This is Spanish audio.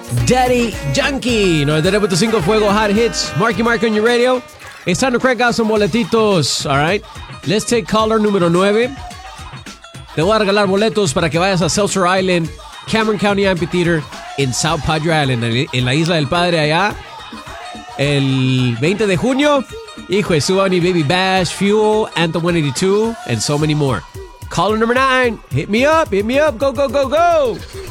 Daddy Yankee. 99.5 Fuego Hot Hits. Marky Mark on your radio. It's time to crank out some boletitos. All right. Let's take caller número 9. Te voy a regalar boletos para que vayas a Seltzer Island, Cameron County Amphitheater en South Padre Island, en la Isla del Padre allá. El 20 de junio. Hijo de Subani, Baby Bash, Fuel, Anthem 182, and so many more. Caller number 9. Hit me up. Go, go, go, go.